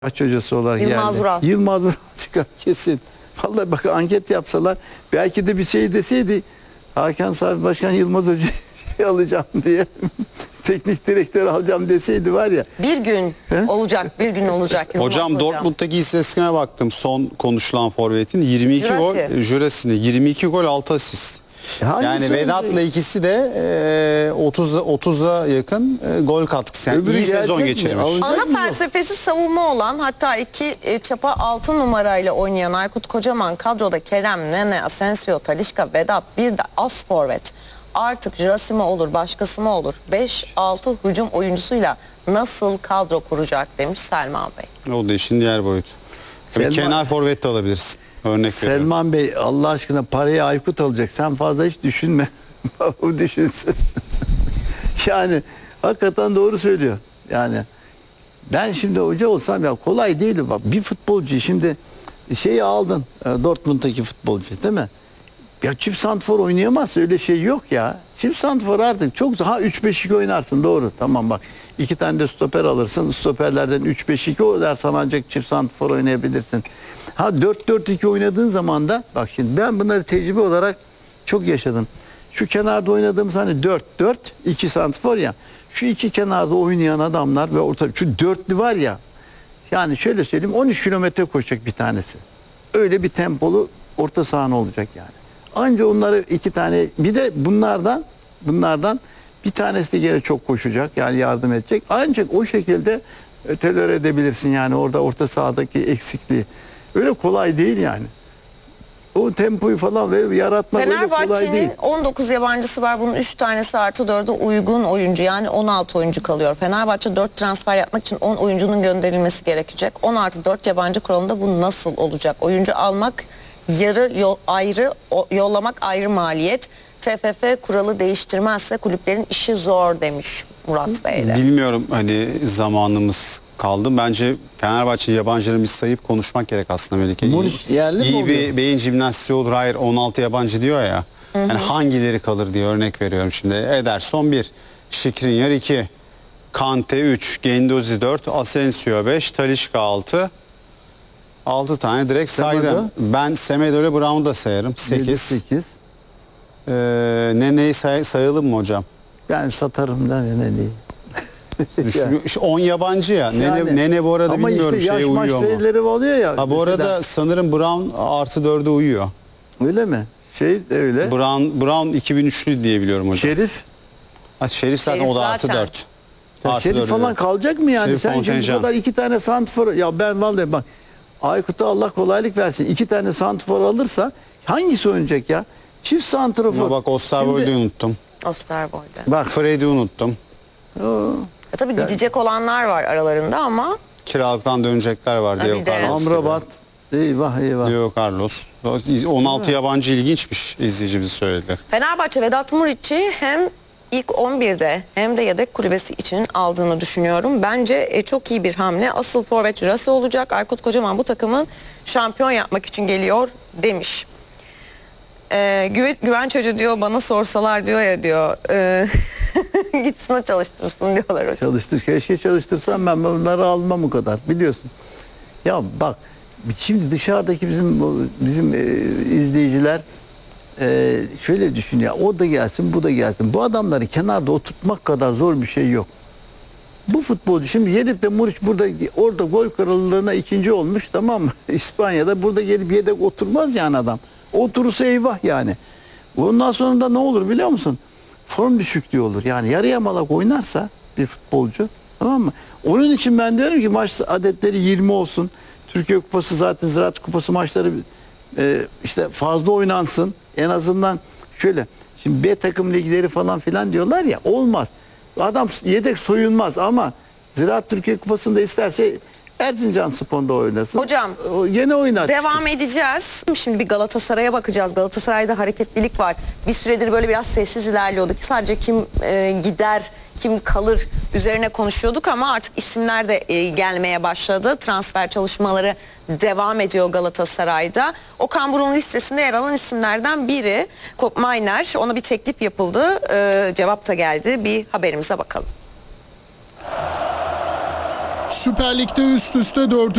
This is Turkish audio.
Kaç hocası olarak Yılmaz geldi. Vural. Yılmaz Vural çıkar kesin. Vallahi bak anket yapsalar belki de bir şey deseydi Hakan Safi Başkan Yılmaz Hoca'yı alacağım diye teknik direktör alacağım deseydi var ya. Bir gün olacak, bir gün olacak. Yılmaz Hocam Dortmund'daki istatistiğine baktım. Son konuşulan forvetin 22 gol, Jurasini 22 gol 6 asist. Yani Vedat'la ikisi de 30'a yakın gol katkısı. Yani iyi sezon geçirmiş. Ana felsefesi savunma olan, hatta iki çapa 6 numarayla oynayan Aykut Kocaman kadroda Kerem, Nene, Asensio, Talisca, Vedat, bir de as forvet. Artık Jurasimi mi olur, başkası mı olur? 5-6 hücum oyuncusuyla nasıl kadro kuracak demiş Selman Bey. O da işin diğer boyutu. Bir kenar forvet de alabilirsin. Örnek Selman Bey Allah aşkına parayı Aykut alacak. Sen fazla hiç düşünme. O düşünsün. Yani hakikaten doğru söylüyor. Yani ben şimdi hoca olsam ya kolay değil. Bak bir futbolcu şimdi şeyi aldın. Dortmund'daki futbolcu değil mi? Ya çift santrfor oynayamaz, öyle şey yok ya. Çift santrfor artık çok daha 3-5-2 oynarsın, doğru. Tamam bak. 2 tane de stoper alırsın. Stoperlerden 3-5-2 oynarsan ancak çift santrfor oynayabilirsin. Ha 4-4-2 oynadığın zaman da bak şimdi ben bunları tecrübe olarak çok yaşadım. Şu kenarda oynadığımız hani 4-4-2 santrfor ya. Şu iki kenarda oynayan adamlar ve orta şu dörtlü var ya. Yani şöyle söyleyeyim 13 kilometre koşacak bir tanesi. Öyle bir tempolu orta sahan olacak yani. Anca onları iki tane, bir de bunlardan bir tanesi de gene çok koşacak, yani yardım edecek. Ancak o şekilde tolere edebilirsin yani orada orta sahadaki eksikliği. Öyle kolay değil yani. O tempoyu falan ve yaratmak öyle kolay değil. Fenerbahçe'nin 19 yabancısı var. Bunun 3 tanesi artı 4'e uygun oyuncu, yani 16 oyuncu kalıyor. Fenerbahçe 4 transfer yapmak için 10 oyuncunun gönderilmesi gerekecek. 10 artı 4 yabancı kuralında bu nasıl olacak? Oyuncu almak ayrı, yollamak ayrı maliyet. TFF kuralı değiştirmezse kulüplerin işi zor demiş Murat Bey'le. Bilmiyorum, hani zamanımız kaldı. Bence Fenerbahçe yabancıları sayıp konuşmak gerek aslında Melike. İyi bir beyin jimnastiği olur. Hayır 16 yabancı diyor ya. Yani hangileri kalır diye örnek veriyorum şimdi. Ederson 1, Skriniar 2, Kante 3, Guendouzi 4, Asensio 5, Talisca 6. 6 tane direkt saydım. Ben Semedo ile Brown'u da sayarım. 8. Nene'yi sayalım mı hocam? Ben satarım da Nene'yi. Şu 10 yabancı ya. Yani, Nene bu arada bilmiyorum işte şeye uyuyor mu? Oluyor ya. Ha, bu arada sanırım Brown artı 4'e uyuyor. Öyle mi? Şey de öyle. Brown 2003'lü diye biliyorum hocam. Şerif. Ha, Şerif zaten o da artı 4. Şerif falan kalacak mı yani? Şerif sen şimdi bu kadar 2 tane santrfor, ya ben vallahi bak Aykut'a Allah kolaylık versin. 2 tane santrfor alırsa hangisi oynayacak ya? Çift santrfor. Bak Osterwold'u unuttum. Osterwold'u. Bak Fred'i unuttum. Tabii gidecek olanlar var aralarında ama kiralıktan dönecekler var. Diego Carlos. Amrabat. Eyvah. Diego Carlos. 16 yabancı ilginçmiş, izleyicimiz söyledi. Fenerbahçe Vedat Muriç'i hem ilk 11'de hem de yedek kulübesi için aldığını düşünüyorum. Bence çok iyi bir hamle. Asıl forvet Jurası olacak. Aykut Kocaman bu takımın şampiyon yapmak için geliyor demiş. Güvenç Hoca diyor, bana sorsalar diyor ya diyor. Gitsin o çalıştırsın diyorlar hocam. Keşke çalıştırsam, ben bunları almam o kadar, biliyorsun. Ya bak şimdi dışarıdaki bizim izleyiciler şöyle düşünüyor. O da gelsin, bu da gelsin. Bu adamları kenarda oturtmak kadar zor bir şey yok. Bu futbolcu şimdi gelip de Muriç orada gol krallığına 2. olmuş, tamam mı? İspanya'da burada gelip yedek oturmaz yani adam. Oturursa eyvah yani. Ondan sonra da ne olur biliyor musun? Form düşüklüğü olur. Yani yarı yamalak oynarsa bir futbolcu, tamam mı? Onun için ben diyorum ki maç adetleri 20 olsun. Türkiye Kupası zaten Ziraat Kupası maçları işte fazla oynansın. En azından şöyle. Şimdi B takım ligleri falan filan diyorlar ya, olmaz. Adam yedek soyunmaz ama Ziraat Türkiye Kupası'nda isterse Erzincanspor'da oynasın. Hocam yine oynar. Devam edeceğiz. Şimdi bir Galatasaray'a bakacağız. Galatasaray'da hareketlilik var. Bir süredir böyle biraz sessiz ilerliyorduk. Sadece kim gider, kim kalır üzerine konuşuyorduk ama artık isimler de gelmeye başladı. Transfer çalışmaları devam ediyor Galatasaray'da. Okan Buruk'un listesinde yer alan isimlerden biri Kopp Mainer. Ona bir teklif yapıldı. Cevap da geldi. Bir haberimize bakalım. Süper Lig'de üst üste 4.